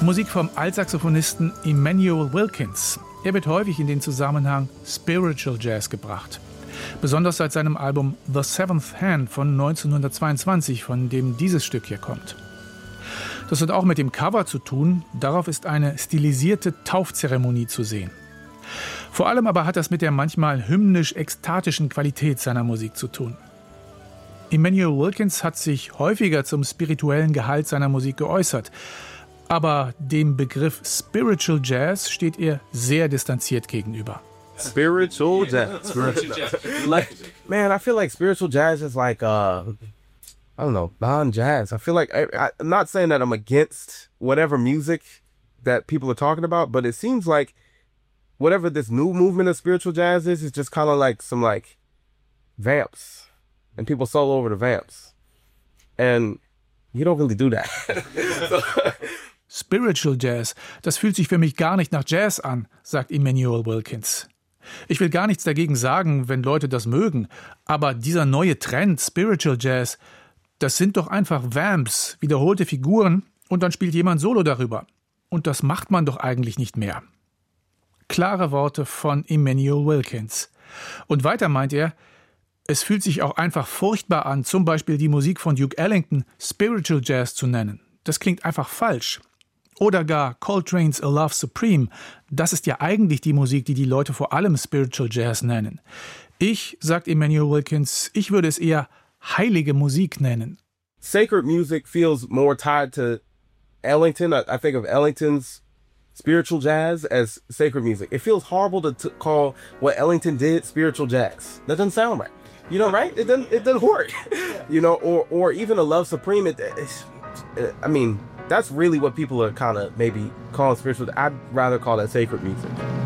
Musik vom Altsaxophonisten Emmanuel Wilkins. Er wird häufig in den Zusammenhang Spiritual Jazz gebracht. Besonders seit seinem Album The Seventh Hand von 1922, von dem dieses Stück hier kommt. Das hat auch mit dem Cover zu tun. Darauf ist eine stilisierte Taufzeremonie zu sehen. Vor allem aber hat das mit der manchmal hymnisch-ekstatischen Qualität seiner Musik zu tun. Emmanuel Wilkins hat sich häufiger zum spirituellen Gehalt seiner Musik geäußert. Aber dem Begriff Spiritual Jazz steht er sehr distanziert gegenüber. Spiritual jazz. Like, man, I feel like spiritual jazz is like, I don't know, non-jazz. I feel like, I'm not saying that I'm against whatever music that people are talking about, but it seems like whatever this new movement of spiritual jazz is just kind of like some like vamps. And people solo over the vamps. And you don't really do that. Spiritual Jazz, das fühlt sich für mich gar nicht nach Jazz an, sagt Emmanuel Wilkins. Ich will gar nichts dagegen sagen, wenn Leute das mögen, aber dieser neue Trend, Spiritual Jazz, das sind doch einfach Vamps, wiederholte Figuren und dann spielt jemand Solo darüber. Und das macht man doch eigentlich nicht mehr. Klare Worte von Emmanuel Wilkins. Und weiter meint er, es fühlt sich auch einfach furchtbar an, zum Beispiel die Musik von Duke Ellington Spiritual Jazz zu nennen. Das klingt einfach falsch. Oder gar Coltrane's A Love Supreme. Das ist ja eigentlich die Musik, die die Leute vor allem Spiritual Jazz nennen. Ich, sagt Emmanuel Wilkins, ich würde es eher heilige Musik nennen. Sacred music feels more tied to Ellington. I think of Ellington's spiritual jazz as sacred music. It feels horrible to call what Ellington did spiritual jazz. That doesn't sound right. You know, right? It doesn't work. You know, or even A Love Supreme. I mean, that's really what people are kind of maybe calling spiritual. I'd rather call that sacred music.